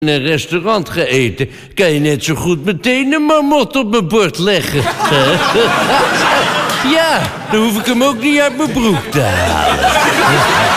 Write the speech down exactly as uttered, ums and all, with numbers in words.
in een restaurant ga eten, kan je net zo goed meteen een marmot op mijn bord leggen. Ja, dan hoef ik hem ook niet uit mijn broek te halen.